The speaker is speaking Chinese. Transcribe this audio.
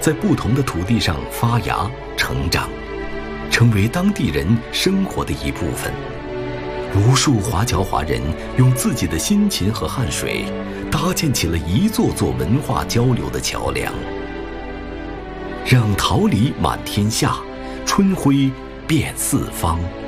在不同的土地上发芽成长，成为当地人生活的一部分。无数华侨华人用自己的辛勤和汗水，搭建起了一座座文化交流的桥梁，让桃李满天下，春晖遍四方。